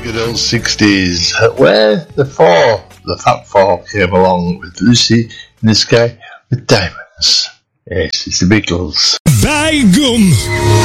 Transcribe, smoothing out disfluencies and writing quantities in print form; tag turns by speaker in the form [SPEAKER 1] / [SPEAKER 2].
[SPEAKER 1] Good old 60s, where the Fab Four came along with Lucy in the Sky with Diamonds. Yes, it's the Beatles.
[SPEAKER 2] Bij Gum.